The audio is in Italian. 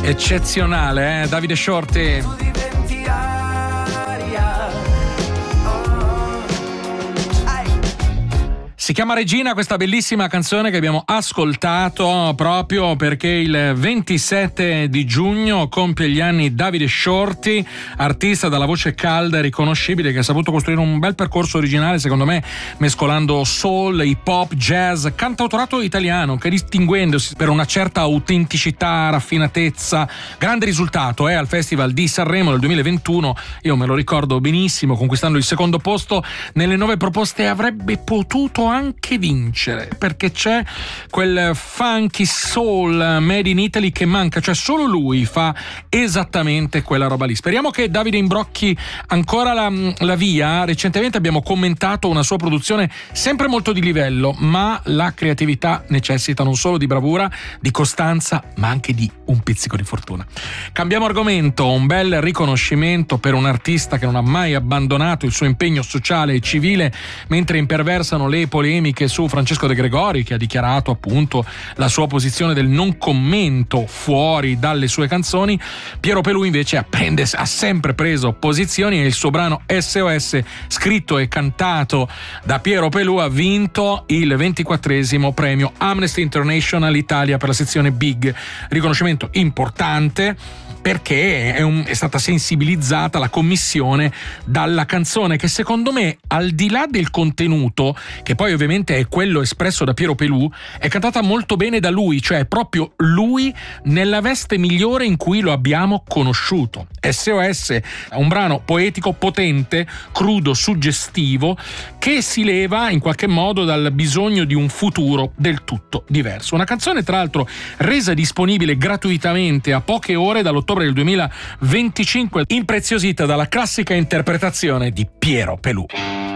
Eccezionale, Davide Shorty. Si chiama Regina questa bellissima canzone che abbiamo ascoltato proprio perché il 27 di giugno compie gli anni Davide Shorty, artista dalla voce calda e riconoscibile che ha saputo costruire un bel percorso originale, secondo me, mescolando soul, hip hop, jazz, cantautorato italiano, che distinguendosi per una certa autenticità, raffinatezza. Grande risultato al Festival di Sanremo nel 2021, io me lo ricordo benissimo, conquistando il secondo posto nelle 9 proposte. Avrebbe potuto anche vincere, perché c'è quel funky soul made in Italy che manca, cioè solo lui fa esattamente quella roba lì. Speriamo che Davide imbrocchi ancora la via. Recentemente abbiamo commentato una sua produzione sempre molto di livello, ma la creatività necessita non solo di bravura, di costanza, ma anche di un pizzico di fortuna. Cambiamo argomento. Un bel riconoscimento per un artista che non ha mai abbandonato il suo impegno sociale e civile mentre imperversano le polemiche su Francesco De Gregori, che ha dichiarato appunto la sua posizione del non commento fuori dalle sue canzoni. Piero Pelù invece ha sempre preso posizioni, e il suo brano SOS, scritto e cantato da Piero Pelù, ha vinto il 24esimo premio Amnesty International Italia per la sezione Big. Riconoscimento importante perché è stata sensibilizzata la commissione dalla canzone, che secondo me, al di là del contenuto, che poi ovviamente è quello espresso da Piero Pelù, è cantata molto bene da lui, cioè proprio lui nella veste migliore in cui lo abbiamo conosciuto. SOS è un brano poetico, potente, crudo, suggestivo, che si leva in qualche modo dal bisogno di un futuro del tutto diverso. Una canzone tra l'altro resa disponibile gratuitamente a poche ore dall'ottobre del 2025, impreziosita dalla classica interpretazione di Piero Pelù.